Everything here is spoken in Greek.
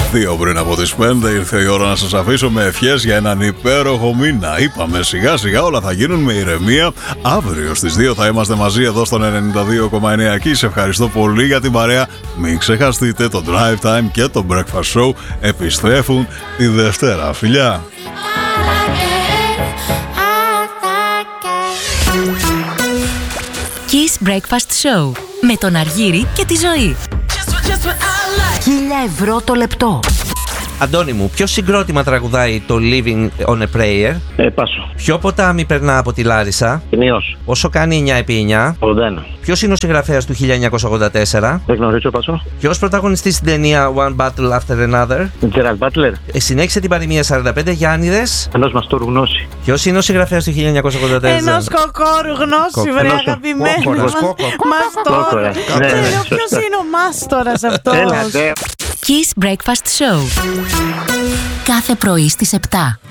2 πριν από τις 5 ήρθε η ώρα να σας αφήσω με ευχές για έναν υπέροχο μήνα. Είπαμε σιγά σιγά όλα θα γίνουν με ηρεμία. Αύριο στις 2 θα είμαστε μαζί εδώ στο 92,9 εκεί. Σε ευχαριστώ πολύ για την παρέα. Μην ξεχαστείτε, το Drive Time και το Breakfast Show επιστρέφουν τη Δευτέρα. Φιλιά! Kiss Breakfast Show με τον Αργύρη και τη Ζωή. 1.000 ευρώ το λεπτό. Αντώνη μου, ποιο συγκρότημα τραγουδάει το Living on a Prayer? Πάσο. Ποιο ποτάμι περνά από τη Λάρισα? Νιός. Όσο κάνει 9 επί 9? 81. Ποιος είναι ο συγγραφέας του 1984? Δεν γνωρίζω, Πάσο. Ποιος πρωταγωνιστής στην ταινία One Battle After Another? Τζεραλ Μπάτλερ. Συνέχισε την παροιμία 45 Γιάννηδες. Ενός μαστόρου γνώση. Ποιος είναι ο συγγραφέας του 1984? Ενός κοκόρου γνώση, βρε αγαπημένο μας. Μαστόρα. Ποιος είναι ο μάστορας αυτός? Kiss Breakfast Show. Κάθε πρωί στις 7.